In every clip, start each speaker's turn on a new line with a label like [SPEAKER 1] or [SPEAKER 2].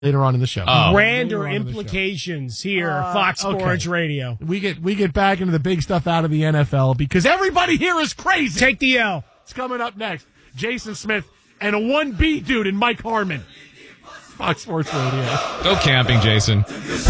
[SPEAKER 1] later on in the show.
[SPEAKER 2] Grander implications here, Fox Sports Radio.
[SPEAKER 1] We get back into the big stuff out of the NFL because everybody here is crazy.
[SPEAKER 2] Take the L.
[SPEAKER 1] It's coming up next. Jason Smith and a 1B dude in Mike Harmon. Fox Sports Radio.
[SPEAKER 3] Go camping, Jason.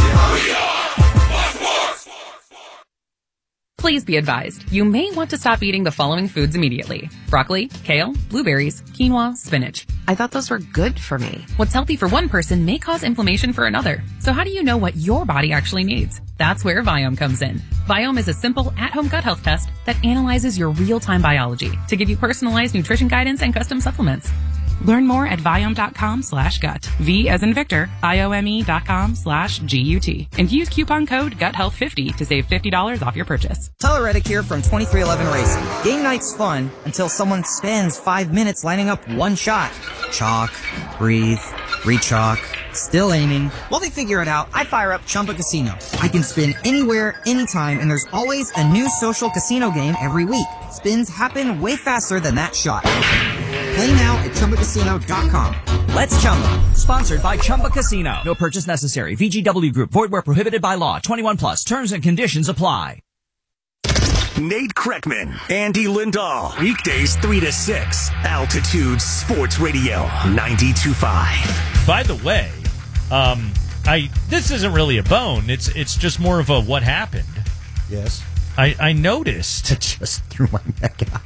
[SPEAKER 4] Please be advised, you may want to stop eating the following foods immediately. Broccoli, kale, blueberries, quinoa, spinach.
[SPEAKER 5] I thought those were good for me.
[SPEAKER 4] What's healthy for one person may cause inflammation for another. So how do you know what your body actually needs? That's where Viome comes in. Viome is a simple at-home gut health test that analyzes your real-time biology to give you personalized nutrition guidance and custom supplements. Learn more at Viome.com/gut. V as in Victor, IOME.com/GUT. And use coupon code GUTHEALTH50 to save $50 off your purchase.
[SPEAKER 6] Tyler Reddick here from 2311 Racing. Game night's fun until someone spends 5 minutes lining up one shot. Chalk, breathe, re-chalk, still aiming. While they figure it out, I fire up Chumba Casino. I can spin anywhere, anytime, and there's always a new social casino game every week. Spins happen way faster than that shot. Play now at ChumbaCasino.com. Let's Chumba.
[SPEAKER 7] Sponsored by Chumba Casino. No purchase necessary. VGW Group. Void where prohibited by law. 21 plus. Terms and conditions apply.
[SPEAKER 8] Nate Kreckman, Andy Lindahl. Weekdays 3 to 6. Altitude Sports Radio 92.5.
[SPEAKER 9] By the way, this isn't really a bone. It's just more of a what happened.
[SPEAKER 10] Yes.
[SPEAKER 9] I noticed.
[SPEAKER 10] I just threw my neck out.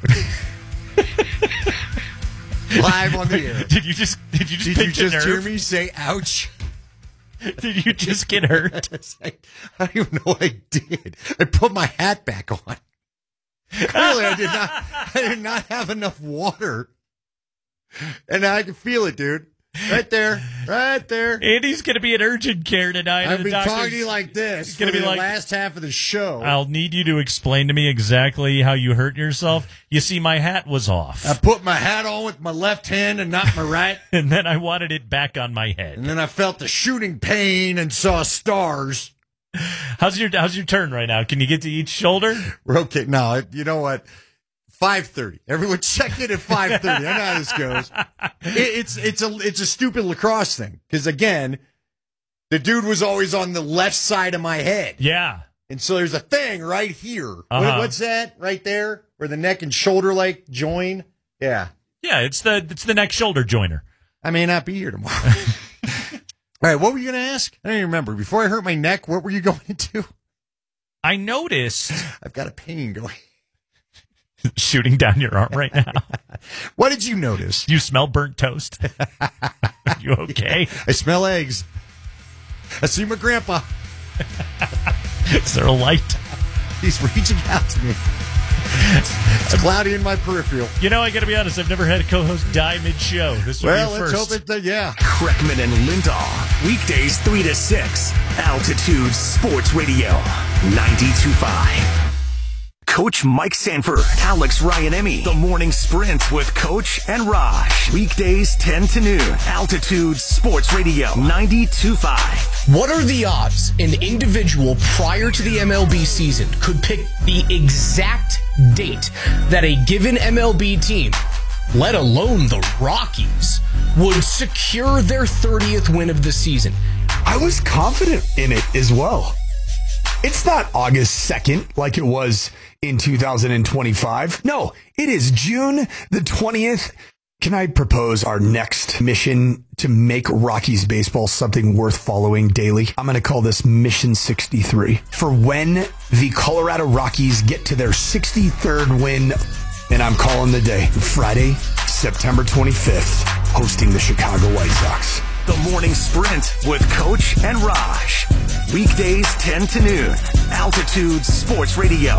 [SPEAKER 10] Live on the air.
[SPEAKER 9] Did you just
[SPEAKER 10] hear me say ouch?
[SPEAKER 9] Did you just get hurt?
[SPEAKER 10] I don't even know what I did. I put my hat back on. Clearly I did not have enough water. And I can feel it, dude. Right there.
[SPEAKER 9] Andy's going to be in urgent care tonight.
[SPEAKER 10] I've been talking to you like this for the last half of the show.
[SPEAKER 9] I'll need you to explain to me exactly how you hurt yourself. You see, my hat was off.
[SPEAKER 10] I put my hat on with my left hand and not my right.
[SPEAKER 9] And then I wanted it back on my head.
[SPEAKER 10] And then I felt the shooting pain and saw stars.
[SPEAKER 9] How's your turn right now? Can you get to each shoulder?
[SPEAKER 10] We're okay. No, you know what? 5:30. Everyone check in at 5:30. I know how this goes. It's a stupid lacrosse thing because again, the dude was always on the left side of my head.
[SPEAKER 9] Yeah,
[SPEAKER 10] and so there's a thing right here.
[SPEAKER 9] Uh-huh.
[SPEAKER 10] What's that right there? Where the neck and shoulder like join? Yeah.
[SPEAKER 9] It's the neck shoulder joiner.
[SPEAKER 10] I may not be here tomorrow. All right, what were you going to ask? I don't even remember. Before I hurt my neck, what were you going into?
[SPEAKER 9] I noticed.
[SPEAKER 10] I've got a pain going.
[SPEAKER 9] Shooting down your arm right now.
[SPEAKER 10] What did you notice?
[SPEAKER 9] Do you smell burnt toast? Are you okay?
[SPEAKER 10] I smell eggs. I see my grandpa.
[SPEAKER 9] Is there a light?
[SPEAKER 10] He's reaching out to me. It's cloudy in my peripheral.
[SPEAKER 9] You know, I got to be honest, I've never had a co-host die mid-show. This will be your
[SPEAKER 10] let's
[SPEAKER 9] first.
[SPEAKER 10] hope it, yeah.
[SPEAKER 8] Kreckman and Lindahl. Weekdays 3 to 6. Altitude Sports Radio 92.5. Coach Mike Sanford, Alex Ryan-Emmy, The Morning Sprint with Coach and Raj. Weekdays 10 to noon. Altitude Sports Radio 92.5.
[SPEAKER 11] What are the odds an individual prior to the MLB season could pick the exact date that a given MLB team, let alone the Rockies, would secure their 30th win of the season?
[SPEAKER 12] I was confident in it as well. It's not August 2nd like it was in 2025. No, it is June the 20th. Can I propose our next mission to make Rockies baseball something worth following daily? I'm going to call this Mission 63. For when the Colorado Rockies get to their 63rd win, and I'm calling the day Friday, September 25th, hosting the Chicago White Sox.
[SPEAKER 8] The Morning Sprint with Coach and Raj. Weekdays 10 to noon. Altitude Sports Radio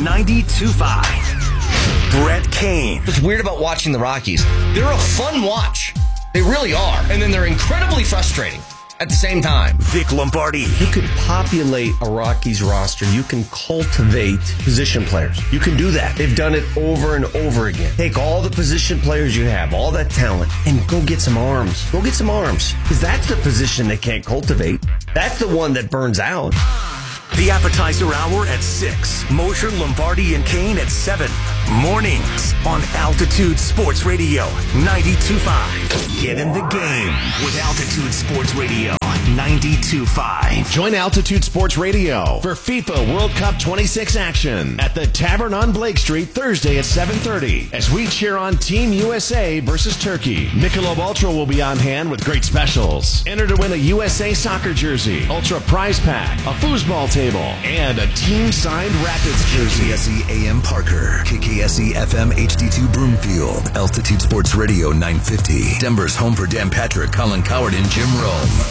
[SPEAKER 8] 92.5. Brett Kane.
[SPEAKER 11] What's weird about watching the Rockies, they're a fun watch. They really are. And then they're incredibly frustrating at the same time.
[SPEAKER 8] Vic Lombardi.
[SPEAKER 13] You can populate a Rockies roster. You can cultivate position players. You can do that. They've done it over and over again. Take all the position players you have, all that talent, and go get some arms. Go get some arms. Because that's the position they can't cultivate. That's the one that burns out.
[SPEAKER 8] The appetizer hour at 6. Mosher, Lombardi, and Kane at 7. Mornings on Altitude Sports Radio 92.5. Get in the game with Altitude Sports Radio 92.5.
[SPEAKER 3] Join Altitude Sports Radio for FIFA World Cup 26 action at the Tavern on Blake Street Thursday at 7:30 as we cheer on Team USA versus Turkey. Michelob Ultra will be on hand with great specials. Enter to win a USA soccer jersey, Ultra prize pack, a foosball table, and a team-signed Rapids jersey.
[SPEAKER 14] KKSE AM Parker, KKSE FM HD2 Broomfield, Altitude Sports Radio 950. Denver's home for Dan Patrick, Colin Coward, and Jim Rome.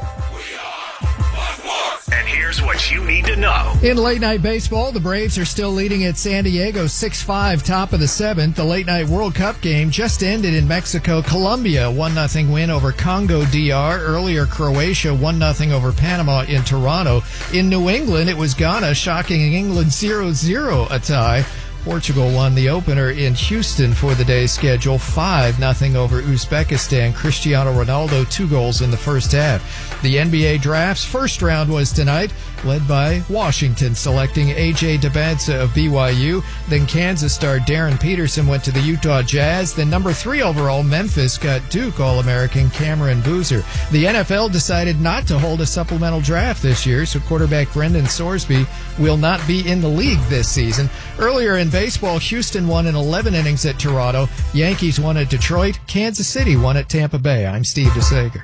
[SPEAKER 8] And here's what you need to know.
[SPEAKER 15] In late night baseball, the Braves are still leading at San Diego 6-5, top of the 7th. The late night World Cup game just ended in Mexico. Colombia 1-0 win over Congo DR. Earlier, Croatia 1-0 over Panama in Toronto. In New England, it was Ghana shocking England 0-0, a tie. Portugal won the opener in Houston for the day's schedule, 5-0 over Uzbekistan. Cristiano Ronaldo, 2 goals in the first half. The NBA draft's first round was tonight, led by Washington selecting A.J. Debadze of BYU. Then Kansas star Darren Peterson went to the Utah Jazz. Then number 3 overall, Memphis got Duke All-American Cameron Boozer. The NFL decided not to hold a supplemental draft this year, so quarterback Brendan Sorsby will not be in the league this season. Earlier in baseball, Houston won in 11 innings at Toronto. Yankees won at Detroit. Kansas City won at Tampa Bay. I'm Steve DeSager.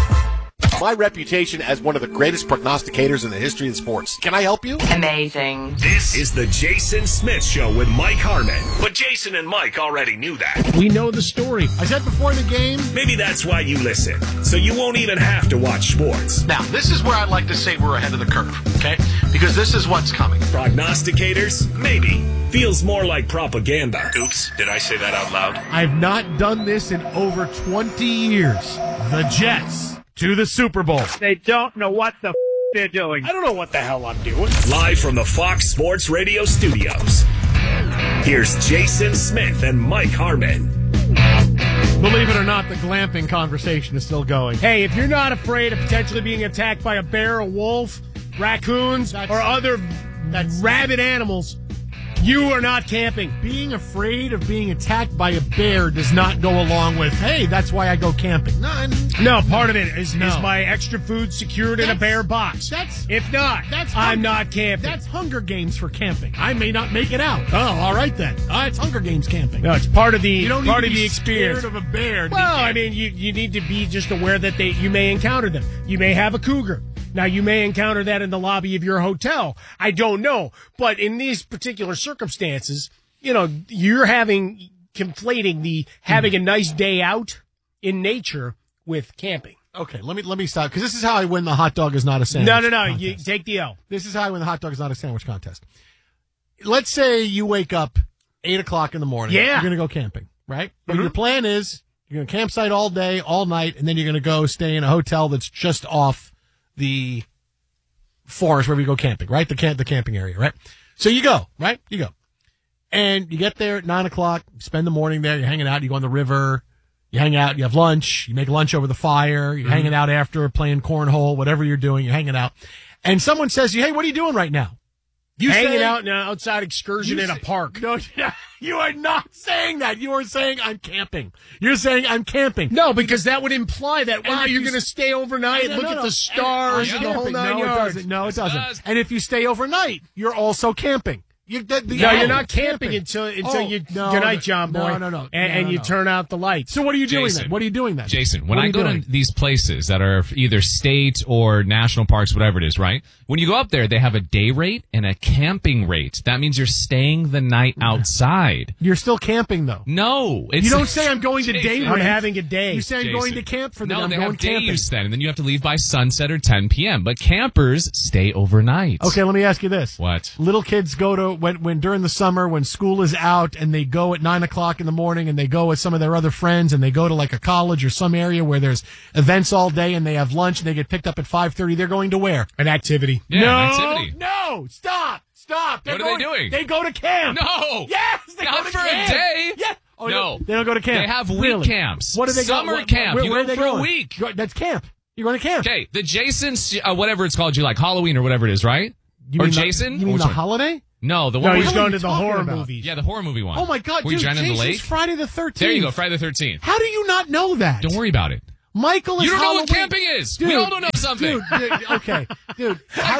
[SPEAKER 16] My reputation as one of the greatest prognosticators in the history of sports. Can I help you?
[SPEAKER 8] Amazing. This is the Jason Smith Show with Mike Harmon. But Jason and Mike already knew that.
[SPEAKER 2] We know the story.
[SPEAKER 16] I said before the game.
[SPEAKER 8] Maybe that's why you listen. So you won't even have to watch sports.
[SPEAKER 16] Now, this is where I'd like to say we're ahead of the curve, okay? Because this is what's coming.
[SPEAKER 8] Prognosticators? Maybe. Feels more like propaganda. Oops, did I say that out loud?
[SPEAKER 1] I've not done this in over 20 years. The Jets to the Super Bowl.
[SPEAKER 17] They don't know what the they're doing.
[SPEAKER 2] I don't know what the hell I'm doing.
[SPEAKER 8] Live from the Fox Sports Radio studios. Here's Jason Smith and Mike Harmon.
[SPEAKER 1] Believe it or not, the glamping conversation is still going.
[SPEAKER 2] Hey, if you're not afraid of potentially being attacked by a bear, a wolf, raccoons, or other rabid animals, you are not camping.
[SPEAKER 1] Being afraid of being attacked by a bear does not go along with, hey, that's why I go camping.
[SPEAKER 2] No, part of it is my extra food secured in a bear box. If not, I'm not camping.
[SPEAKER 1] That's Hunger Games for camping. I may not make it out. Oh, all right then. It's Hunger Games camping.
[SPEAKER 2] No, it's part of the
[SPEAKER 1] you don't
[SPEAKER 2] part
[SPEAKER 1] need
[SPEAKER 2] of
[SPEAKER 1] to
[SPEAKER 2] the
[SPEAKER 1] be
[SPEAKER 2] experience.
[SPEAKER 1] Scared of a bear.
[SPEAKER 2] Well, I mean, you need to be just aware that you may encounter them. You may have a cougar. Now, you may encounter that in the lobby of your hotel. I don't know. But in these particular circumstances, you're conflating the having a nice day out in nature with camping.
[SPEAKER 1] Okay, let me stop, because this is how I win the hot dog is not a sandwich.
[SPEAKER 2] No.
[SPEAKER 1] Contest.
[SPEAKER 2] You take the L.
[SPEAKER 1] This is how I win the hot dog is not a sandwich contest. Let's say you wake up 8 o'clock in the morning.
[SPEAKER 2] Yeah.
[SPEAKER 1] You're going to go camping, right? But your plan is you're going to campsite all day, all night, and then you're going to go stay in a hotel that's just off the forest where we go camping, right? The camping area, right? So you go, right? You go. And you get there at 9 o'clock, you spend the morning there, you're hanging out, you go on the river, you hang out, you have lunch, you make lunch over the fire, you're hanging out after, playing cornhole, whatever you're doing, you're hanging out. And someone says to you, hey, what are you doing right now?
[SPEAKER 2] Hanging out in an outside excursion in a park.
[SPEAKER 1] No, you are not saying that. You are saying I'm camping. You're saying I'm camping.
[SPEAKER 2] No, because that would imply that, wow, you're going to stay overnight and look at the stars and the whole 9 yards.
[SPEAKER 1] No, it doesn't. And if you stay overnight, you're also camping.
[SPEAKER 2] You're not camping until good night, John Boy.
[SPEAKER 1] No.
[SPEAKER 2] And you turn out the lights.
[SPEAKER 1] So what are you doing then? What are you doing then?
[SPEAKER 18] Jason, when I go to these places that are either state or national parks, whatever it is, right? When you go up there, they have a day rate and a camping rate. That means you're staying the night outside.
[SPEAKER 1] You're still camping, though.
[SPEAKER 18] No.
[SPEAKER 1] You don't say I'm going to day rate.
[SPEAKER 2] I'm having a day.
[SPEAKER 1] You say I'm going to camp for the day.
[SPEAKER 18] No, they
[SPEAKER 1] have
[SPEAKER 18] day use then, and then you have to leave by sunset or 10 p.m. But campers stay overnight.
[SPEAKER 1] Okay, let me ask you this.
[SPEAKER 18] What?
[SPEAKER 1] Little kids go to, when during the summer when school is out and they go at 9 o'clock in the morning and they go with some of their other friends and they go to like a college or some area where there's events all day and they have lunch and they get picked up at 5:30, they're going to where?
[SPEAKER 2] An activity.
[SPEAKER 18] Yeah,
[SPEAKER 1] no,
[SPEAKER 18] an activity.
[SPEAKER 1] No, stop.
[SPEAKER 18] What are they doing?
[SPEAKER 1] They go to camp.
[SPEAKER 18] No.
[SPEAKER 1] Yes, they
[SPEAKER 18] not
[SPEAKER 1] go to
[SPEAKER 18] for
[SPEAKER 1] camp.
[SPEAKER 18] a day.
[SPEAKER 1] Yeah. Oh,
[SPEAKER 18] no.
[SPEAKER 1] They don't go to camp.
[SPEAKER 18] They have week
[SPEAKER 1] Really?
[SPEAKER 18] camps.
[SPEAKER 1] What do they
[SPEAKER 18] Summer
[SPEAKER 1] go?
[SPEAKER 18] camp.
[SPEAKER 1] Where
[SPEAKER 18] you
[SPEAKER 1] are
[SPEAKER 18] go
[SPEAKER 1] they
[SPEAKER 18] for
[SPEAKER 1] going?
[SPEAKER 18] a week.
[SPEAKER 1] That's camp. You're going to camp.
[SPEAKER 18] Okay, the Jason's, whatever it's called, you like Halloween or whatever it is, right?
[SPEAKER 1] You
[SPEAKER 9] or
[SPEAKER 1] mean
[SPEAKER 9] Jason?
[SPEAKER 1] You mean
[SPEAKER 9] Which
[SPEAKER 1] the
[SPEAKER 9] one?
[SPEAKER 1] holiday?
[SPEAKER 9] No, the one
[SPEAKER 2] No,
[SPEAKER 9] where
[SPEAKER 2] he's
[SPEAKER 9] you-
[SPEAKER 2] going to the
[SPEAKER 1] talking
[SPEAKER 2] horror
[SPEAKER 1] about?
[SPEAKER 2] movies.
[SPEAKER 9] Yeah, the horror movie one.
[SPEAKER 1] Oh my God,
[SPEAKER 9] Where you
[SPEAKER 1] dude!
[SPEAKER 9] drown in the
[SPEAKER 1] Jason's
[SPEAKER 9] lake.
[SPEAKER 1] Friday the 13th.
[SPEAKER 9] There you go, Friday the 13th.
[SPEAKER 1] How do you not know that?
[SPEAKER 9] Don't worry about it.
[SPEAKER 1] Michael is
[SPEAKER 9] You don't know
[SPEAKER 1] Halloween.
[SPEAKER 9] what camping is.
[SPEAKER 1] Dude,
[SPEAKER 9] We all don't know something.
[SPEAKER 1] Dude, okay. Dude,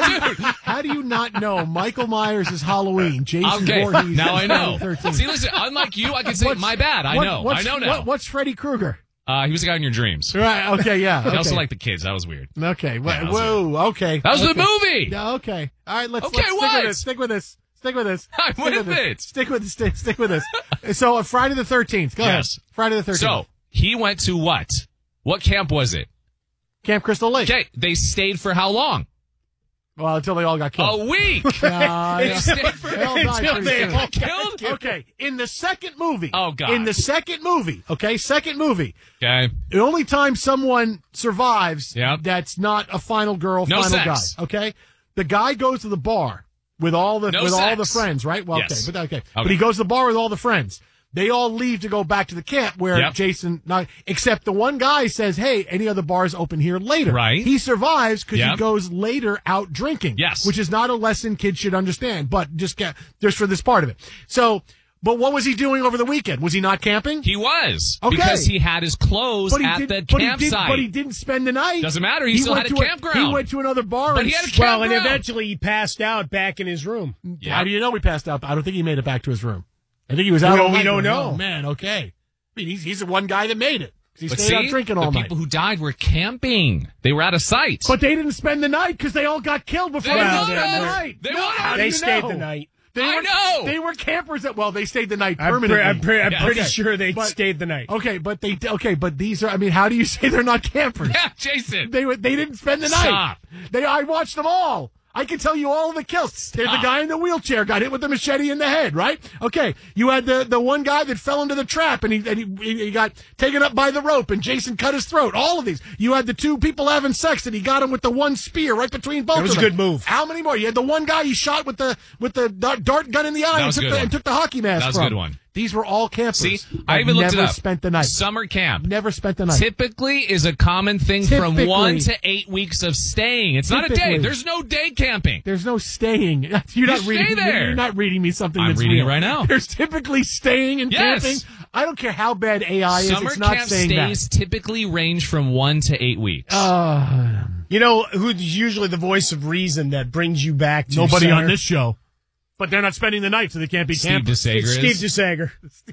[SPEAKER 1] how do you not know Michael Myers is Halloween? Jason
[SPEAKER 9] Okay,
[SPEAKER 1] Voorhees
[SPEAKER 9] now
[SPEAKER 1] is
[SPEAKER 9] I know.
[SPEAKER 1] Friday the 13th.
[SPEAKER 9] See, listen, unlike you, I can say, my bad. I know now.
[SPEAKER 1] What's Freddy Krueger?
[SPEAKER 9] He was the guy in your dreams.
[SPEAKER 1] Right, okay, yeah.
[SPEAKER 9] He
[SPEAKER 1] Okay.
[SPEAKER 9] also liked the kids. That was weird.
[SPEAKER 1] Okay,
[SPEAKER 9] that was
[SPEAKER 1] whoa, okay.
[SPEAKER 9] That was
[SPEAKER 1] okay.
[SPEAKER 9] the movie.
[SPEAKER 1] Yeah, okay. All right, let's
[SPEAKER 9] Okay, what?
[SPEAKER 1] stick with this. Stick with this.
[SPEAKER 9] I'm
[SPEAKER 1] Stick
[SPEAKER 9] with
[SPEAKER 1] this.
[SPEAKER 9] it.
[SPEAKER 1] Stick with this. So, Friday the 13th. Go ahead.
[SPEAKER 9] Yes.
[SPEAKER 1] Friday the 13th.
[SPEAKER 9] So, he went to what? What camp was it?
[SPEAKER 1] Camp Crystal Lake.
[SPEAKER 9] Okay, they stayed for how long?
[SPEAKER 1] Well, until they all got killed.
[SPEAKER 9] A week.
[SPEAKER 1] They
[SPEAKER 9] stayed for
[SPEAKER 1] they all died
[SPEAKER 9] until
[SPEAKER 1] pretty
[SPEAKER 9] they
[SPEAKER 1] soon.
[SPEAKER 9] all killed.
[SPEAKER 1] Okay, in the second movie.
[SPEAKER 9] Oh, God.
[SPEAKER 1] In the second movie. Okay, second movie.
[SPEAKER 9] Okay.
[SPEAKER 1] The only time someone survives
[SPEAKER 9] Yep.
[SPEAKER 1] that's not a final girl,
[SPEAKER 9] No
[SPEAKER 1] final
[SPEAKER 9] sex.
[SPEAKER 1] guy. Okay? The guy goes to the bar with all the
[SPEAKER 9] No
[SPEAKER 1] all
[SPEAKER 9] sex.
[SPEAKER 1] the friends, right? Well,
[SPEAKER 9] Yes.
[SPEAKER 1] okay. But he goes to the bar with all the friends. They all leave to go back to the camp where
[SPEAKER 9] Yep.
[SPEAKER 1] Jason, not except the one guy says, "Hey, any other bars open here later?"
[SPEAKER 9] Right.
[SPEAKER 1] He survives because he
[SPEAKER 9] Yep.
[SPEAKER 1] goes later out drinking.
[SPEAKER 9] Yes.
[SPEAKER 1] which is not a lesson kids should understand, but just for this part of it. So, but what was he doing over the weekend? Was he not camping?
[SPEAKER 9] He was.
[SPEAKER 1] Okay.
[SPEAKER 9] Because he had his clothes at the campsite.
[SPEAKER 1] But he didn't spend the night.
[SPEAKER 9] Doesn't matter. He still
[SPEAKER 1] went
[SPEAKER 9] had a
[SPEAKER 1] to
[SPEAKER 9] campground.
[SPEAKER 1] He went to another bar.
[SPEAKER 9] But
[SPEAKER 1] and
[SPEAKER 9] he had a
[SPEAKER 2] Well, and
[SPEAKER 9] campground.
[SPEAKER 2] eventually he passed out back in his room.
[SPEAKER 1] How do you know he passed out? I don't think he made it back to his room. I think he was out
[SPEAKER 2] No,
[SPEAKER 1] all
[SPEAKER 2] we
[SPEAKER 1] night.
[SPEAKER 2] don't know.
[SPEAKER 1] Oh, man, okay. I mean, he's the one guy that made it. He
[SPEAKER 9] But
[SPEAKER 1] stayed out
[SPEAKER 9] see,
[SPEAKER 1] drinking
[SPEAKER 9] the
[SPEAKER 1] all night.
[SPEAKER 9] people who died were camping. They were out of sight.
[SPEAKER 1] But they didn't spend the night because they all got killed before
[SPEAKER 9] They
[SPEAKER 1] they
[SPEAKER 9] would've.
[SPEAKER 1] spent the night.
[SPEAKER 9] They
[SPEAKER 1] No,
[SPEAKER 9] would've.
[SPEAKER 1] how do
[SPEAKER 2] They
[SPEAKER 1] you
[SPEAKER 2] stayed
[SPEAKER 1] know?
[SPEAKER 2] the night.
[SPEAKER 1] They were campers that, they stayed the night
[SPEAKER 2] I'm
[SPEAKER 1] permanently.
[SPEAKER 2] pretty
[SPEAKER 1] Okay.
[SPEAKER 2] sure they
[SPEAKER 1] But-
[SPEAKER 2] stayed the night.
[SPEAKER 1] Okay, but these are, I mean, how do you say they're not campers?
[SPEAKER 9] Yeah, Jason.
[SPEAKER 1] They didn't spend the night.
[SPEAKER 9] Stop.
[SPEAKER 1] I watched them all. I can tell you all of the kills. There's the guy in the wheelchair got hit with the machete in the head, right? Okay, you had the one guy that fell into the trap and he got taken up by the rope and Jason cut his throat. All of these. You had the two people having sex and he got him with the one spear right between both
[SPEAKER 2] It was
[SPEAKER 1] of
[SPEAKER 2] a
[SPEAKER 1] them.
[SPEAKER 2] good move.
[SPEAKER 1] How many more? You had the one guy he shot with the dart gun in the eye
[SPEAKER 9] That was a good one.
[SPEAKER 1] and took the hockey mask
[SPEAKER 9] That was a
[SPEAKER 1] from.
[SPEAKER 9] good one.
[SPEAKER 1] These were all campers.
[SPEAKER 9] See,
[SPEAKER 1] that
[SPEAKER 9] I even looked it
[SPEAKER 1] never
[SPEAKER 9] up.
[SPEAKER 1] spent the night.
[SPEAKER 9] Summer camp.
[SPEAKER 1] Never spent the night.
[SPEAKER 9] Typically is a common thing from
[SPEAKER 1] Typically.
[SPEAKER 9] 1 to 8 weeks of staying. It's not a day.
[SPEAKER 1] Typically.
[SPEAKER 9] There's no day camping.
[SPEAKER 1] There's no staying. You're not
[SPEAKER 9] stay
[SPEAKER 1] reading.
[SPEAKER 9] there.
[SPEAKER 1] You're not reading me something.
[SPEAKER 9] I'm
[SPEAKER 1] that's
[SPEAKER 9] reading
[SPEAKER 1] real.
[SPEAKER 9] it right now.
[SPEAKER 1] There's typically staying and
[SPEAKER 9] Yes.
[SPEAKER 1] camping. I don't care how bad AI is.
[SPEAKER 9] Summer
[SPEAKER 1] It's not
[SPEAKER 9] camp
[SPEAKER 1] saying
[SPEAKER 9] stays typically range from 1 to 8 weeks.
[SPEAKER 1] that.
[SPEAKER 2] You know who's usually the voice of reason that brings you back to
[SPEAKER 1] Nobody
[SPEAKER 2] center?
[SPEAKER 1] on this show. But they're not spending the night, so they can't be
[SPEAKER 9] Steve
[SPEAKER 1] campers.
[SPEAKER 9] DeSager
[SPEAKER 2] It's
[SPEAKER 9] is.
[SPEAKER 2] Steve DeSager.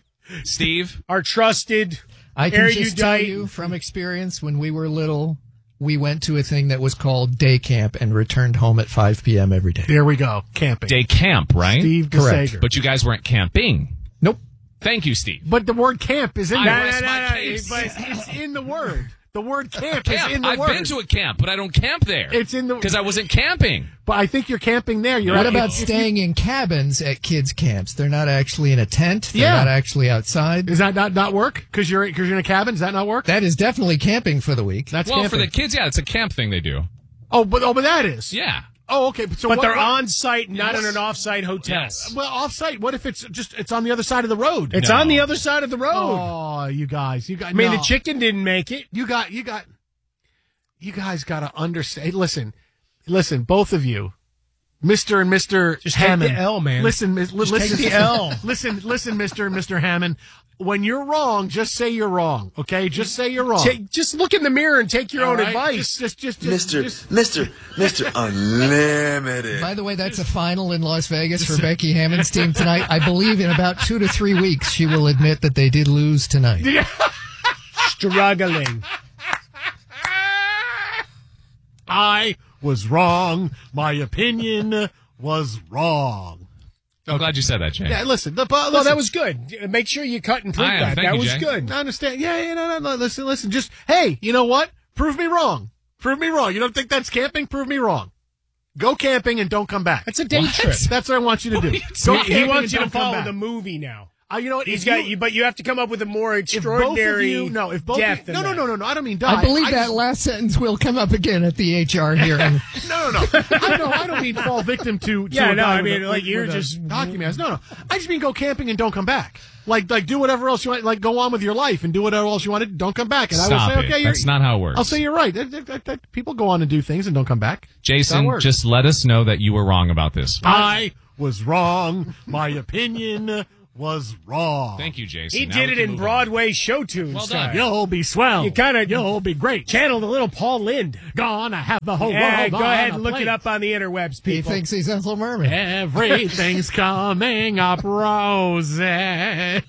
[SPEAKER 9] Steve?
[SPEAKER 2] Our trusted,
[SPEAKER 15] I can just tell
[SPEAKER 2] erudite.
[SPEAKER 15] you from experience, when we were little, we went to a thing that was called day camp and returned home at 5 p.m. every day.
[SPEAKER 1] There we go. Camping.
[SPEAKER 9] Day camp, right?
[SPEAKER 1] Steve
[SPEAKER 15] Correct.
[SPEAKER 1] DeSager.
[SPEAKER 9] But you guys weren't camping.
[SPEAKER 15] Nope.
[SPEAKER 9] Thank you, Steve.
[SPEAKER 1] But the word camp is in
[SPEAKER 9] I
[SPEAKER 1] there.
[SPEAKER 9] rest my case.
[SPEAKER 1] But it's in the word. The word camp,
[SPEAKER 9] Camp.
[SPEAKER 1] is in the
[SPEAKER 9] I've
[SPEAKER 1] word.
[SPEAKER 9] been to a camp, but I don't camp there.
[SPEAKER 1] It's in the
[SPEAKER 9] because I wasn't camping.
[SPEAKER 1] But I think you're camping there. You're
[SPEAKER 15] What
[SPEAKER 1] at-
[SPEAKER 15] about
[SPEAKER 1] if you-
[SPEAKER 15] staying in cabins at kids' camps? They're not actually in a tent. They're
[SPEAKER 1] Yeah.
[SPEAKER 15] not actually outside.
[SPEAKER 1] Does that not work? Because you're in a cabin. Does that not work?
[SPEAKER 15] That is definitely camping for the week.
[SPEAKER 1] That's
[SPEAKER 9] Well,
[SPEAKER 1] camping.
[SPEAKER 9] for the kids, yeah, it's a camp thing they do.
[SPEAKER 1] but that is.
[SPEAKER 9] Yeah.
[SPEAKER 1] Oh, okay. So
[SPEAKER 2] But
[SPEAKER 1] what,
[SPEAKER 2] they're
[SPEAKER 1] what-
[SPEAKER 2] on site, not in an off-site hotel.
[SPEAKER 9] Yes.
[SPEAKER 1] Well, off-site. What if it's on the other side of the road?
[SPEAKER 2] It's
[SPEAKER 9] No.
[SPEAKER 2] on the other side of the road.
[SPEAKER 1] Oh, you guys.
[SPEAKER 2] I mean,
[SPEAKER 1] no.
[SPEAKER 2] the chicken didn't make it.
[SPEAKER 1] You guys got to understand. Listen, both of you, Mr. and Mr.
[SPEAKER 2] Just take
[SPEAKER 1] Hammond.
[SPEAKER 2] the L, man.
[SPEAKER 1] Listen,
[SPEAKER 2] Just
[SPEAKER 1] listen,
[SPEAKER 2] take the L.
[SPEAKER 1] Listen, Mr. and Mr. Hammond. When you're wrong, just say you're wrong. Okay, just say you're wrong.
[SPEAKER 2] Just look in the mirror and take your
[SPEAKER 1] All
[SPEAKER 2] own
[SPEAKER 1] right?
[SPEAKER 2] advice.
[SPEAKER 1] Just
[SPEAKER 13] Mr. Unlimited.
[SPEAKER 15] By the way, that's a final in Las Vegas for Becky Hammond's team tonight. I believe in about 2 to 3 weeks she will admit that they did lose tonight.
[SPEAKER 2] Struggling.
[SPEAKER 1] I was wrong. My opinion was wrong.
[SPEAKER 9] I'm glad you said that, Jay.
[SPEAKER 1] Yeah, listen.
[SPEAKER 2] Well, that was good. Make sure you cut and print
[SPEAKER 9] I am.
[SPEAKER 2] that.
[SPEAKER 9] Thank
[SPEAKER 2] That
[SPEAKER 9] you,
[SPEAKER 2] was
[SPEAKER 9] Jay.
[SPEAKER 2] good.
[SPEAKER 1] I understand. Yeah, no. Listen. Just, hey, you know what? Prove me wrong. Prove me wrong. You don't think that's camping? Prove me wrong. Go camping and don't come back.
[SPEAKER 2] That's a day trip.
[SPEAKER 1] That's what I want you to do. Go
[SPEAKER 2] He
[SPEAKER 1] camping
[SPEAKER 2] wants
[SPEAKER 1] and
[SPEAKER 2] you to
[SPEAKER 1] don't come
[SPEAKER 2] follow
[SPEAKER 1] back.
[SPEAKER 2] the movie now.
[SPEAKER 1] You know what?
[SPEAKER 2] He's got you, but you have to come up with a more extraordinary
[SPEAKER 1] if both
[SPEAKER 2] death.
[SPEAKER 1] Of you, no, I don't mean die.
[SPEAKER 15] I believe that last sentence will come up again at the HR hearing.
[SPEAKER 1] No. I don't mean fall victim to
[SPEAKER 2] Yeah,
[SPEAKER 1] a
[SPEAKER 2] no,
[SPEAKER 1] guy
[SPEAKER 2] I mean,
[SPEAKER 1] with
[SPEAKER 2] like, you're
[SPEAKER 1] with
[SPEAKER 2] just-
[SPEAKER 1] hockey mask. No. I just mean go camping and don't come back. Like do whatever else you want. Like go on with your life and do whatever else you want to do. Don't come back. And I
[SPEAKER 18] Stop
[SPEAKER 1] will say,
[SPEAKER 18] it.
[SPEAKER 1] okay,
[SPEAKER 18] That's not how it works.
[SPEAKER 1] I'll say you're right. People go on and do things and don't come back.
[SPEAKER 18] Jason, just let us know that you were wrong about this.
[SPEAKER 1] I was wrong. My opinion was wrong.
[SPEAKER 18] Thank you, Jason.
[SPEAKER 2] He
[SPEAKER 18] Now
[SPEAKER 2] did
[SPEAKER 18] we
[SPEAKER 2] it
[SPEAKER 18] can
[SPEAKER 2] in
[SPEAKER 18] move
[SPEAKER 2] Broadway show tunes.
[SPEAKER 1] Well done. You'll be swell. You'll be great.
[SPEAKER 2] Channeled a little Paul Lind.
[SPEAKER 1] Gonna have the whole
[SPEAKER 2] Yeah,
[SPEAKER 1] world
[SPEAKER 2] go
[SPEAKER 1] on
[SPEAKER 2] ahead
[SPEAKER 1] a
[SPEAKER 2] and look
[SPEAKER 1] plate.
[SPEAKER 2] it up on the interwebs,
[SPEAKER 15] He
[SPEAKER 2] people.
[SPEAKER 15] thinks he's Ethel Merman.
[SPEAKER 1] Everything's coming up rosy.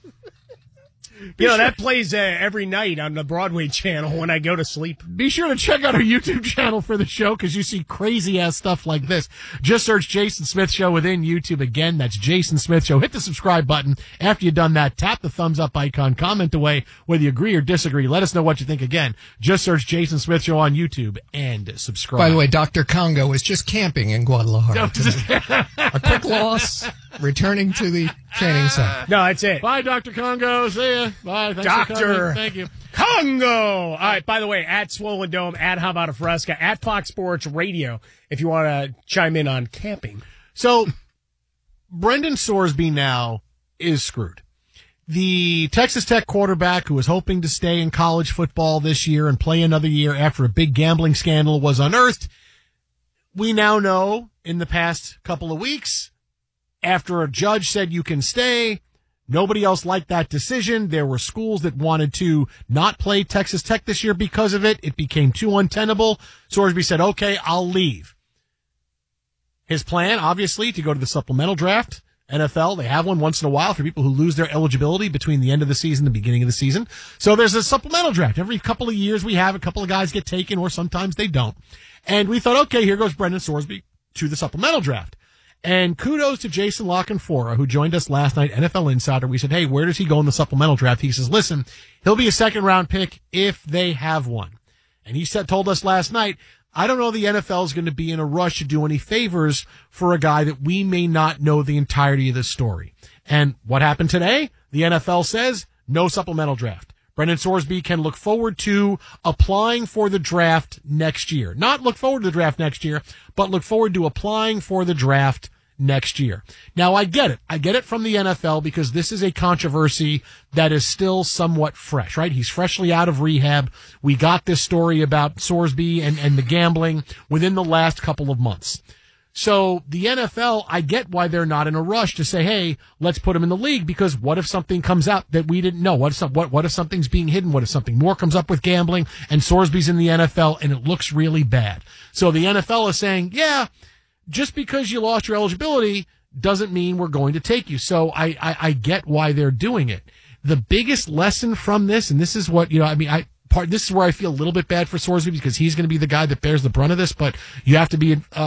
[SPEAKER 2] You know, that plays every night on the Broadway channel when I go to sleep.
[SPEAKER 1] Be sure to check out our YouTube channel for the show because you see crazy-ass stuff like this. Just search Jason Smith Show within YouTube. Again, that's Jason Smith Show. Hit the subscribe button. After you've done that, tap the thumbs-up icon. Comment away whether you agree or disagree. Let us know what you think. Again, just search Jason Smith Show on YouTube and subscribe.
[SPEAKER 15] By the way, Dr. Congo is just camping in Guadalajara today. A quick loss, returning to the training site.
[SPEAKER 2] No, that's it.
[SPEAKER 1] Bye, Dr. Congo. See ya. Bye. Thanks for
[SPEAKER 2] Doctor
[SPEAKER 1] coming. Thank you.
[SPEAKER 2] Congo. All right, by the way, at Swollen Dome, at How About a Fresca, at Fox Sports Radio, if you want to chime in on camping.
[SPEAKER 1] So, Brendan Sorsby now is screwed. The Texas Tech quarterback who was hoping to stay in college football this year and play another year after a big gambling scandal was unearthed. We now know in the past couple of weeks, after a judge said you can stay, nobody else liked that decision. There were schools that wanted to not play Texas Tech this year because of it. It became too untenable. Sorsby said, okay, I'll leave. His plan, obviously, to go to the supplemental draft. NFL, they have one once in a while for people who lose their eligibility between the end of the season and the beginning of the season. So there's a supplemental draft. Every couple of years we have a couple of guys get taken or sometimes they don't. And we thought, okay, here goes Brendan Sorsby to the supplemental draft. And kudos to Jason Lockenfora, who joined us last night, NFL Insider. We said, hey, where does he go in the supplemental draft? He says, listen, he'll be a second-round pick if they have one. And he told us last night, I don't know the NFL is going to be in a rush to do any favors for a guy that we may not know the entirety of the story. And what happened today? The NFL says no supplemental draft. Brendan Sorsby can look forward to applying for the draft next year. Not look forward to the draft next year, but look forward to applying for the draft next year. Now, I get it. I get it from the NFL because this is a controversy that is still somewhat fresh, right? He's freshly out of rehab. We got this story about Sorsby and the gambling within the last couple of months. So the NFL, I get why they're not in a rush to say, hey, let's put him in the league, because what if something comes out that we didn't know? What if something's being hidden? What if something more comes up with gambling and Sorsby's in the NFL and it looks really bad? So the NFL is saying, yeah, just because you lost your eligibility doesn't mean we're going to take you. So I get why they're doing it. The biggest lesson from this, and this is what, this is where I feel a little bit bad for Sorsby because he's going to be the guy that bears the brunt of this, but you have to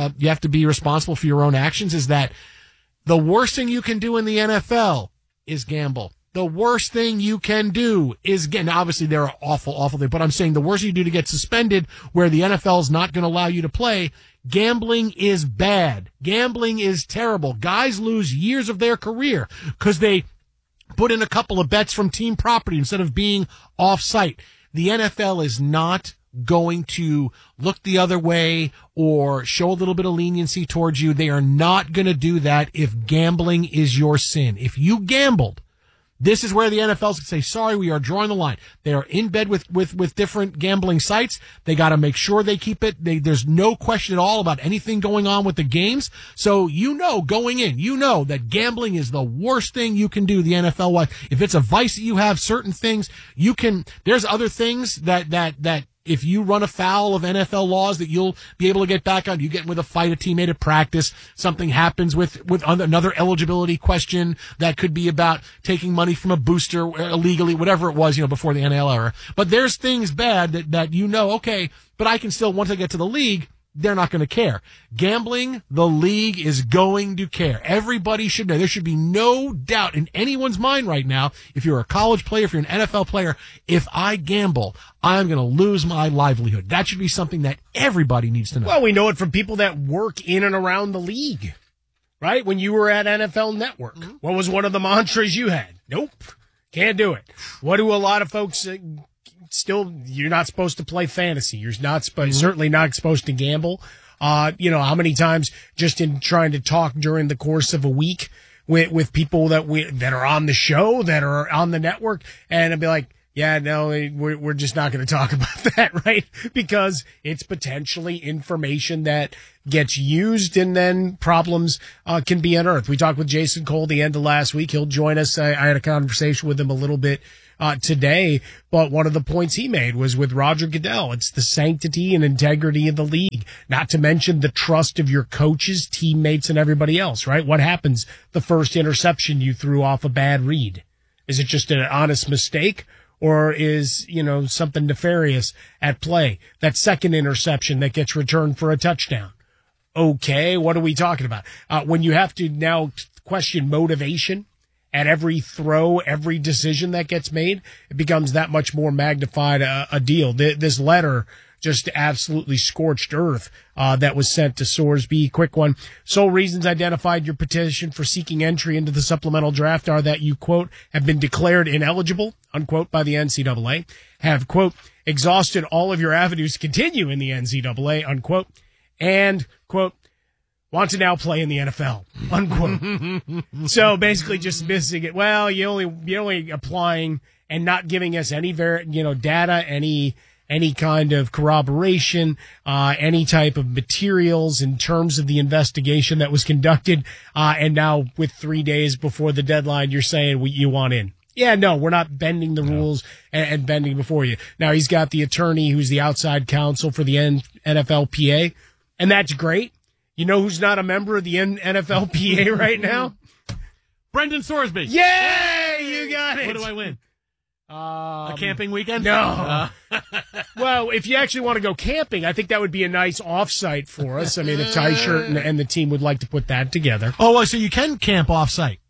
[SPEAKER 1] be responsible for your own actions, is that the worst thing you can do in the NFL is gamble. The worst thing you can do is obviously there are awful things, but I'm saying the worst you do to get suspended where the NFL is not going to allow you to play. Gambling is bad. Gambling is terrible. Guys lose years of their career because they put in a couple of bets from team property instead of being off site. The NFL is not going to look the other way or show a little bit of leniency towards you. They are not going to do that if gambling is your sin. If you gambled, this is where the NFL is going to say, sorry, we are drawing the line. They are in bed with different gambling sites. They got to make sure they keep it. There's no question at all about anything going on with the games. So going in, that gambling is the worst thing you can do the NFL-wise. If it's a vice that you have, certain things, there's other things that if you run afoul of NFL laws that you'll be able to get back on. You get with a fight, a teammate at practice, something happens with another eligibility question that could be about taking money from a booster illegally, whatever it was, before the NIL era. But there's things bad that okay, but I can still, once I get to the league, they're not going to care. Gambling, the league is going to care. Everybody should know. There should be no doubt in anyone's mind right now, if you're a college player, if you're an NFL player, if I gamble, I'm going to lose my livelihood. That should be something that everybody needs to know.
[SPEAKER 2] Well, we know it from people that work in and around the league. right? When you were at NFL Network, what was one of the mantras you had? Nope, can't do it. What do a lot of folks still? You're not supposed to play fantasy. You're not certainly not supposed to gamble. How many times just in trying to talk during the course of a week with people that are on the show, that are on the network, and I'd be like, yeah, no, we're just not going to talk about that, right? Because it's potentially information that gets used and then problems can be unearthed. We talked with Jason Cole the end of last week. He'll join us. I had a conversation with him a little bit today, but one of the points he made was with Roger Goodell. It's the sanctity and integrity of the league, not to mention the trust of your coaches, teammates, and everybody else, right? What happens the first interception you threw off a bad read? Is it just an honest mistake? Or is, something nefarious at play? That second interception that gets returned for a touchdown. Okay, what are we talking about? When you have to now question motivation at every throw, every decision that gets made, it becomes that much more magnified a deal. This letter just absolutely scorched earth that was sent to Sorsby. Quick one. Sole reasons identified your petition for seeking entry into the supplemental draft are that you, quote, have been declared ineligible, unquote, by the NCAA, have, quote, exhausted all of your avenues to continue in the NCAA, unquote, and, quote, want to now play in the NFL, unquote. So basically just missing it. Well, you're only applying and not giving us any data, any kind of corroboration, any type of materials in terms of the investigation that was conducted. And now with 3 days before the deadline, you're saying you want in. Yeah, no, we're not bending the rules and bending before you. Now he's got the attorney who's the outside counsel for the NFLPA, and that's great. You know who's not a member of the NFLPA right now?
[SPEAKER 1] Brendan Sorsby.
[SPEAKER 2] Yay! You got it.
[SPEAKER 1] What do I win? A camping weekend?
[SPEAKER 2] No. Well, if you actually want to go camping, I think that would be a nice offsite for us. I mean, if Ty Shirt and the team would like to put that together.
[SPEAKER 1] Oh, well, so you can camp offsite.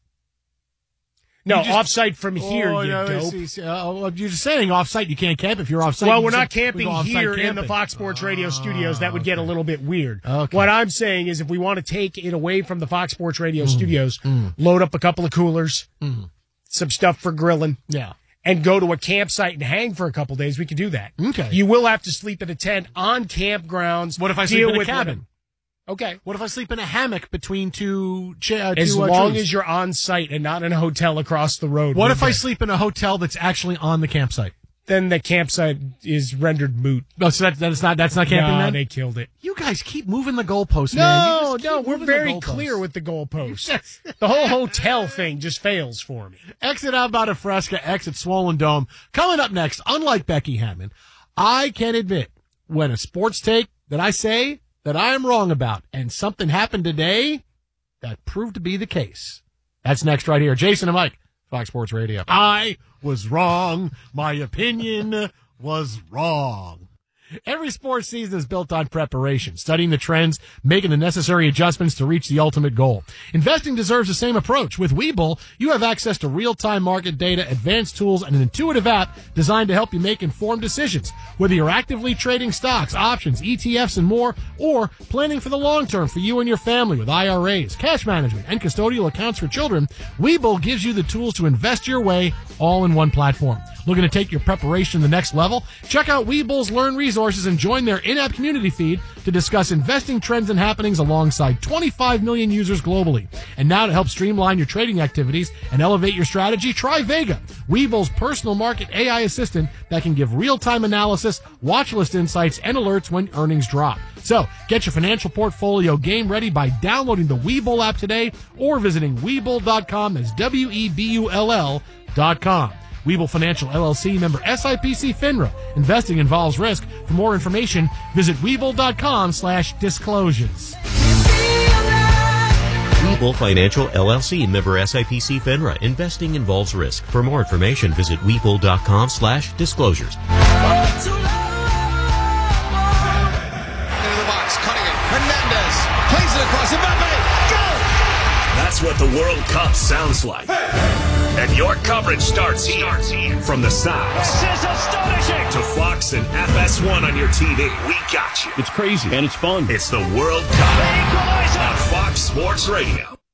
[SPEAKER 2] No, offsite from here, you dope.
[SPEAKER 1] You're just saying offsite you can't camp if you're offsite.
[SPEAKER 2] Well, we're not camping here in the Fox Sports Radio studios. That would get a little bit weird. Okay. What I'm saying is if we want to take it away from the Fox Sports Radio studios, load up a couple of coolers, some stuff for grilling.
[SPEAKER 1] Yeah.
[SPEAKER 2] And go to a campsite and hang for a couple days, we could do that.
[SPEAKER 1] Okay.
[SPEAKER 2] You will have to sleep in a tent on campgrounds.
[SPEAKER 1] What if I sleep in a cabin?
[SPEAKER 2] Okay.
[SPEAKER 1] What if I sleep in a hammock between two
[SPEAKER 2] as long as you're on site and not in a hotel across the road.
[SPEAKER 1] What if I sleep in a hotel that's actually on the campsite?
[SPEAKER 2] Then the campsite is rendered moot.
[SPEAKER 1] No, so that's not camping.
[SPEAKER 2] No,
[SPEAKER 1] then?
[SPEAKER 2] They killed it.
[SPEAKER 1] You guys keep moving the goalposts, man.
[SPEAKER 2] No, we're very clear with the goalposts. Yes. The whole hotel thing just fails for me.
[SPEAKER 1] Exit Alberta Fresca, exit Swollen Dome. Coming up next, unlike Becky Hammon, I can admit when a sports take that I say that I am wrong about, and something happened today that proved to be the case. That's next right here. Jason and Mike, Fox Sports Radio. I was wrong. My opinion was wrong. Every sports season is built on preparation, studying the trends, making the necessary adjustments to reach the ultimate goal. Investing deserves the same approach. With Webull, you have access to real-time market data, advanced tools, and an intuitive app designed to help you make informed decisions. Whether you're actively trading stocks, options, ETFs, and more, or planning for the long term for you and your family with IRAs, cash management, and custodial accounts for children, Webull gives you the tools to invest your way all in one platform. Looking to take your preparation to the next level? Check out Webull's Learn Resources and join their in-app community feed to discuss investing trends and happenings alongside 25 million users globally. And now to help streamline your trading activities and elevate your strategy, try Vega, Webull's personal market AI assistant that can give real-time analysis, watch list insights, and alerts when earnings drop. So, get your financial portfolio game ready by downloading the Webull app today or visiting Webull.com. That's WEBULL.com. Webull Financial LLC, member SIPC FINRA. Investing involves risk. For more information, visit Webull.com/disclosures.
[SPEAKER 19] Webull Financial LLC, member SIPC FINRA. Investing involves risk. For more information, visit Webull.com/disclosures.
[SPEAKER 20] Into the box, cutting it. Hernandez plays it across. Mbappe, go!
[SPEAKER 8] That's what the World Cup sounds like. And your coverage starts here. From the sound
[SPEAKER 20] This is astonishing!
[SPEAKER 8] to Fox and FS1 on your TV. We got you.
[SPEAKER 21] It's crazy and it's fun.
[SPEAKER 8] It's the World Cup on Fox Sports Radio.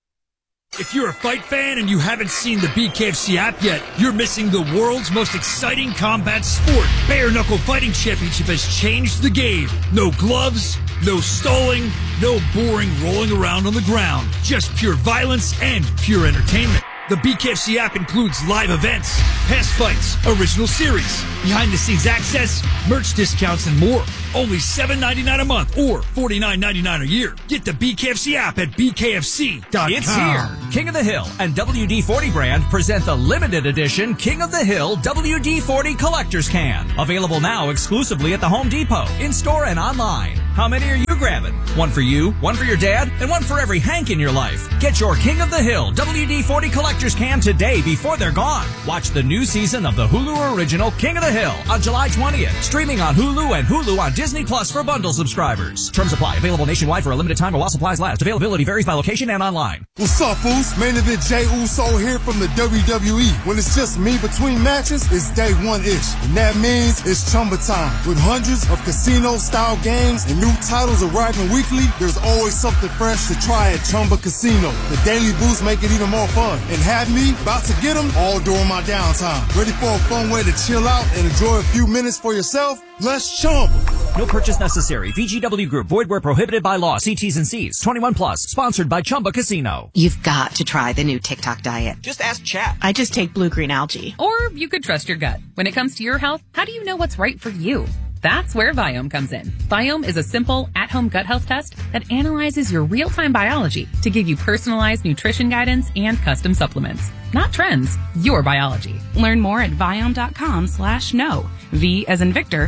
[SPEAKER 21] If you're a fight fan and you haven't seen the BKFC app yet, you're missing the world's most exciting combat sport. Bare Knuckle Fighting Championship has changed the game. No gloves, no stalling, no boring rolling around on the ground. Just pure violence and pure entertainment. The BKFC app includes live events, past fights, original series, behind-the-scenes access, merch discounts, and more. Only $7.99 a month or $49.99 a year. Get the BKFC app at BKFC.com.
[SPEAKER 7] It's here. King of the Hill and WD-40 brand present the limited edition King of the Hill WD-40 Collector's Can. Available now exclusively at the Home Depot, in-store and online. How many are you grabbing? One for you, one for your dad, and one for every Hank in your life. Get your King of the Hill WD-40 Collector's Can today before they're gone. Watch the new season of the Hulu original King of the Hill on July 20th. Streaming on Hulu and Hulu on Disney Plus for bundle subscribers. Terms apply. Available nationwide for a limited time or while supplies last. Availability varies by location and online.
[SPEAKER 22] What's up, fools? Main event Jey Uso here from the WWE. When it's just me between matches, it's day one-ish. And that means it's Chumba time. With hundreds of casino-style games and new titles arriving weekly, there's always something fresh to try at Chumba Casino. The daily boosts make it even more fun. And have me about to get them all during my downtime. Ready for a fun way to chill out and enjoy a few minutes for yourself? Let's Chumba.
[SPEAKER 7] No purchase necessary. VGW Group. Void where prohibited by law. See T's and C's. 21 plus. Sponsored by Chumba Casino.
[SPEAKER 5] You've got to try the new TikTok diet.
[SPEAKER 7] Just ask Chat.
[SPEAKER 4] I just take blue-green algae. Or you could trust your gut. When it comes to your health, how do you know what's right for you? That's where Viome comes in. Viome is a simple, at-home gut health test that analyzes your real-time biology to give you personalized nutrition guidance and custom supplements. Not trends, your biology. Learn more at Viome.com/know. V as in Victor,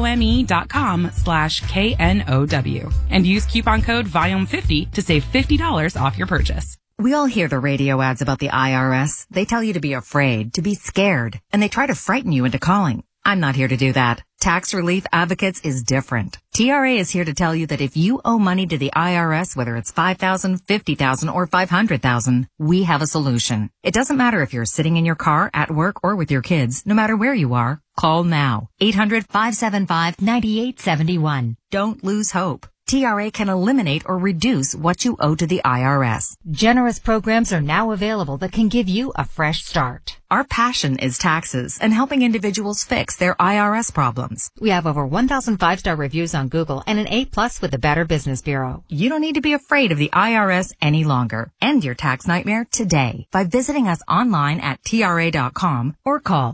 [SPEAKER 4] IOME.com/KNOW. And use coupon code Viome50 to save $50 off your purchase.
[SPEAKER 23] We all hear the radio ads about the IRS. They tell you to be afraid, to be scared, and they try to frighten you into calling. I'm not here to do that. Tax Relief Advocates is different. TRA is here to tell you that if you owe money to the IRS, whether it's $5,000, $50,000, or $500,000, we have a solution. It doesn't matter if you're sitting in your car, at work, or with your kids. No matter where you are, call now. 800-575-9871. Don't lose hope. TRA can eliminate or reduce what you owe to the IRS.
[SPEAKER 24] Generous programs are now available that can give you a fresh start.
[SPEAKER 23] Our passion is taxes and helping individuals fix their IRS problems.
[SPEAKER 24] We have over 1,000 5-star reviews on Google and an A+ with the Better Business Bureau.
[SPEAKER 23] You don't need to be afraid of the IRS any longer. End your tax nightmare today by visiting us online at TRA.com or call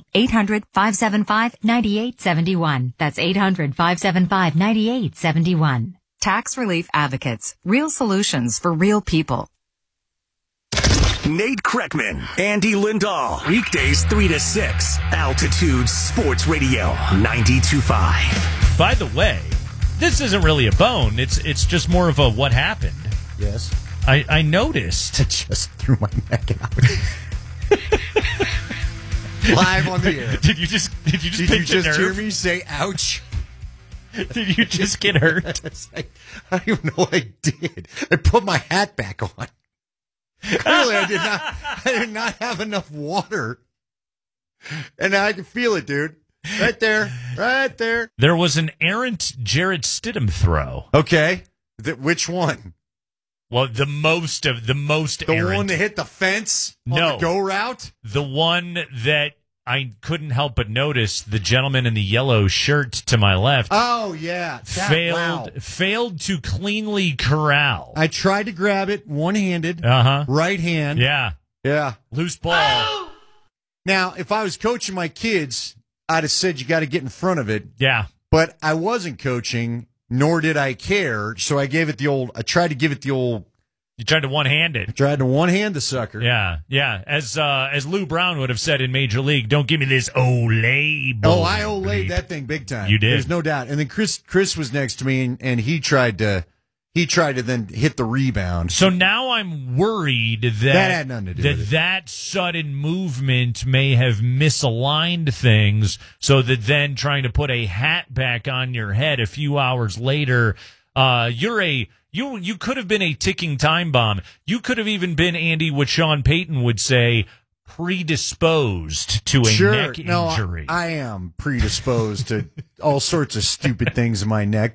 [SPEAKER 23] 800-575-9871. That's 800-575-9871. Tax Relief Advocates. Real solutions for real people.
[SPEAKER 8] Nate Kreckman, Andy Lindahl. Weekdays 3 to 6. Altitude Sports Radio 92.5.
[SPEAKER 9] By the way, this isn't really a bone. It's just more of a what happened.
[SPEAKER 10] Yes.
[SPEAKER 9] I noticed.
[SPEAKER 10] I just threw my neck out. Live on the air.
[SPEAKER 9] Did you just
[SPEAKER 10] hear me say ouch?
[SPEAKER 9] Did you just get hurt?
[SPEAKER 10] I don't even know what I did. I put my hat back on. Clearly, I did not have enough water. And I can feel it, dude. Right there. Right there.
[SPEAKER 9] There was an errant Jarrett Stidham throw.
[SPEAKER 10] Okay. Which one?
[SPEAKER 9] Well, the most errant.
[SPEAKER 10] The one that hit the fence on the go route?
[SPEAKER 9] The one that I couldn't help but notice the gentleman in the yellow shirt to my left.
[SPEAKER 10] Oh, yeah.
[SPEAKER 9] Failed to cleanly corral.
[SPEAKER 10] I tried to grab it one-handed. Right hand.
[SPEAKER 9] Yeah.
[SPEAKER 10] Yeah.
[SPEAKER 9] Loose ball.
[SPEAKER 10] Oh! Now, if I was coaching my kids, I'd have said you got to get in front of it.
[SPEAKER 9] Yeah.
[SPEAKER 10] But I wasn't coaching, nor did I care, so I tried to give it the old...
[SPEAKER 9] You tried to one-hand it.
[SPEAKER 10] I tried to one-hand the sucker.
[SPEAKER 9] Yeah, yeah. As Lou Brown would have said in Major League, don't give me this Olay ball.
[SPEAKER 10] Oh, I Olayed that thing big time.
[SPEAKER 9] You did.
[SPEAKER 10] There's no doubt. And then Chris was next to me, and he tried to then hit the rebound.
[SPEAKER 9] So now I'm worried that
[SPEAKER 10] had nothing to do with it.
[SPEAKER 9] That sudden movement may have misaligned things, so that then trying to put a hat back on your head a few hours later, You could have been a ticking time bomb. You could have even been, Andy, what Sean Payton would say, predisposed to a neck injury.
[SPEAKER 10] I am predisposed to all sorts of stupid things in my neck.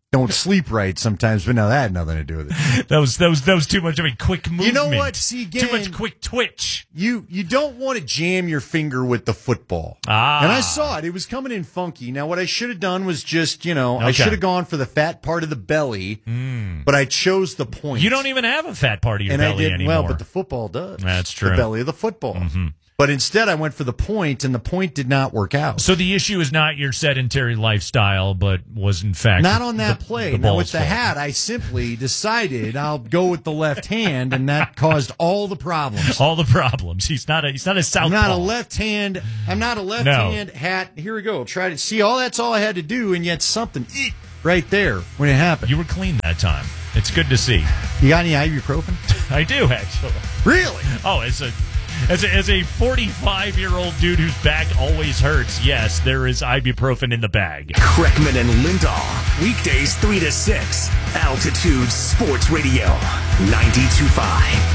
[SPEAKER 10] don't sleep right sometimes, but no, that had nothing to do with it.
[SPEAKER 9] That was too much of a quick movement.
[SPEAKER 10] You know what? See, again,
[SPEAKER 9] too much quick twitch.
[SPEAKER 10] You don't want to jam your finger with the football.
[SPEAKER 9] Ah.
[SPEAKER 10] And I saw it. It was coming in funky. Now, what I should have done was just, I should have gone for the fat part of the belly, but I chose the point.
[SPEAKER 9] You don't even have a fat part of your belly anymore.
[SPEAKER 10] Well, but the football does.
[SPEAKER 9] That's true.
[SPEAKER 10] The belly of the football.
[SPEAKER 9] Mm-hmm.
[SPEAKER 10] But instead, I went for the point, and the point did not work out.
[SPEAKER 9] So the issue is not your sedentary lifestyle, but was in fact
[SPEAKER 10] not on that play. Now with the
[SPEAKER 9] fault.
[SPEAKER 10] hat, I simply decided I'll go with the left hand, and that caused all the problems.
[SPEAKER 9] All the problems. He's not a southpaw.
[SPEAKER 10] I'm not a left hand. I'm not a left hand hat. Here we go. Try to see. That's all I had to do, and yet something right there when it happened.
[SPEAKER 9] You were clean that time. It's good to see.
[SPEAKER 10] You got any ibuprofen?
[SPEAKER 9] I do actually.
[SPEAKER 10] Really?
[SPEAKER 9] Oh, as a 45-year-old dude whose back always hurts, yes, there is ibuprofen in the bag.
[SPEAKER 8] Kreckman and Lindahl, weekdays 3 to 6, Altitude Sports Radio, 92.5.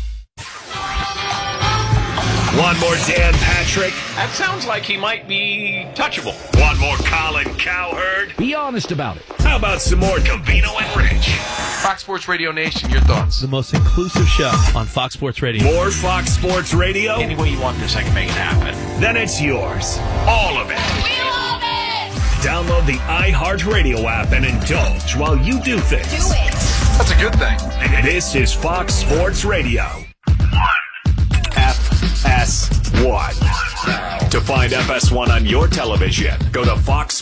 [SPEAKER 3] One more Dan Patrick.
[SPEAKER 6] That sounds like he might be touchable.
[SPEAKER 3] One more Colin Cowherd.
[SPEAKER 6] Be honest about it.
[SPEAKER 3] How about some more Covino and Rich?
[SPEAKER 6] Fox Sports Radio Nation, your thoughts?
[SPEAKER 11] The most inclusive show on Fox Sports Radio.
[SPEAKER 3] More Fox Sports Radio?
[SPEAKER 6] Any way you want this, I can make it happen.
[SPEAKER 3] Then it's yours. All of it.
[SPEAKER 6] We love it!
[SPEAKER 3] Download the iHeartRadio app and indulge while you do things.
[SPEAKER 6] Do it. That's a good thing.
[SPEAKER 3] This is Fox Sports Radio. FS1. To find FS1 on your television, go to Fox